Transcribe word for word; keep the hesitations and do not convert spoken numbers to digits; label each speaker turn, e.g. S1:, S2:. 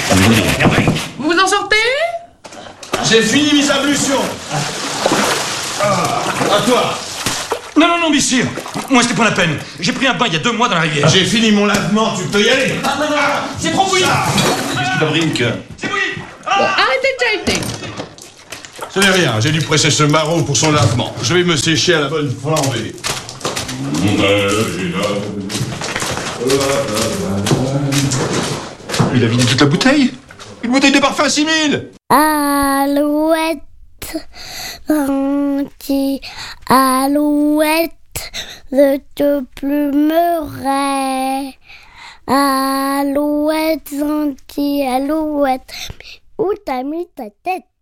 S1: Vous vous en sortez?
S2: J'ai fini mes ablutions. Ah, à toi.
S3: Non, non, non, messieurs. Moi, c'était pas la peine. J'ai pris un bain il y a deux mois dans la rivière.
S2: J'ai fini mon lavement, tu peux y aller.
S3: Ah, non, non, non. C'est trop bouilli.
S2: Qu'est-ce qui fabrique?
S3: C'est bouilli.
S1: Bon, arrêtez de chahuter.
S2: Ce n'est rien, j'ai dû presser ce marron pour son lavement. Je vais me sécher à la bonne flambée. Il a vidé toute la bouteille. Une bouteille de parfum à six mille.
S4: Alouette, gentil, alouette, je te plumerai. Alouette, gentil, alouette, où t'as mis ta tête?